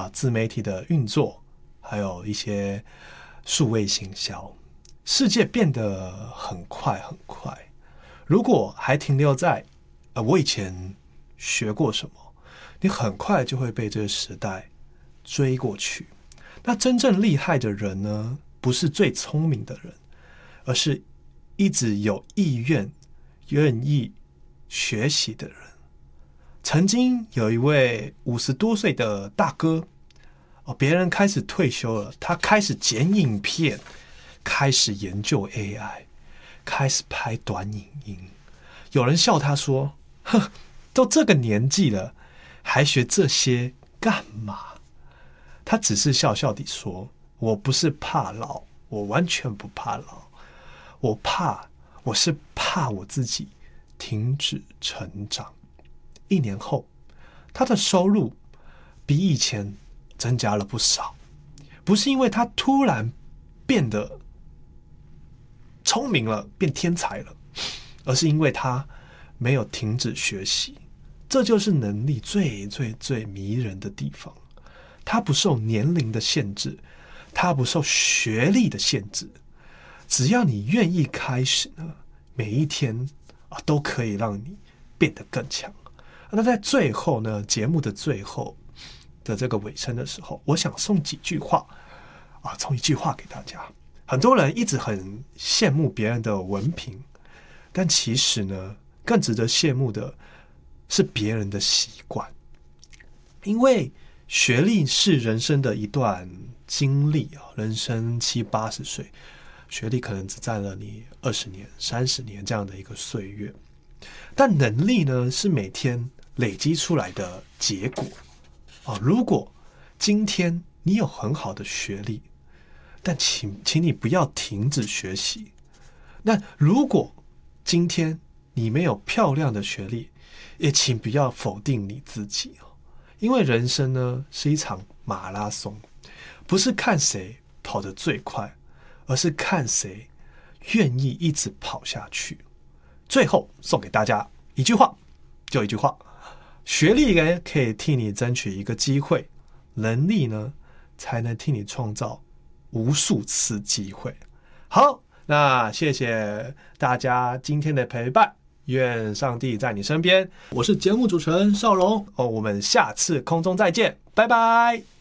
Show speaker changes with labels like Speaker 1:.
Speaker 1: 自媒体的运作，还有一些数位行销，世界变得很快很快。如果还停留在我以前学过什么，你很快就会被这个时代追过去。那真正厉害的人呢，不是最聪明的人，而是一直有意愿、愿意学习的人。曾经有一位50多岁的大哥，别人开始退休了，他开始剪影片，开始研究 AI， 开始拍短影音。有人笑他说：“哼，都这个年纪了，还学这些干嘛？”他只是笑笑地说：“我不是怕老，我完全不怕老，我是怕我自己停止成长。”1年后，他的收入比以前增加了不少，不是因为他突然变得聪明了，变天才了，而是因为他没有停止学习。这就是能力最最最迷人的地方。它不受年龄的限制，它不受学历的限制，只要你愿意开始呢，每一天都可以让你变得更强。那在最后呢，节目的最后的这个尾声的时候，我想送几句话送一句话给大家。很多人一直很羡慕别人的文凭，但其实呢，更值得羡慕的是别人的习惯。因为学历是人生的一段经历人生70、80岁，学历可能只占了你20年、30年这样的一个岁月。但能力呢，是每天累积出来的结果如果今天你有很好的学历，但请你不要停止学习。那如果今天你没有漂亮的学历，也请不要否定你自己因为人生呢是一场马拉松，不是看谁跑得最快，而是看谁愿意一直跑下去。最后送给大家一句话，就一句话：学历呢可以替你争取一个机会，能力呢才能替你创造无数次机会。好，那谢谢大家今天的陪伴，愿上帝在你身边。我是节目主持人邵龙我们下次空中再见，拜拜。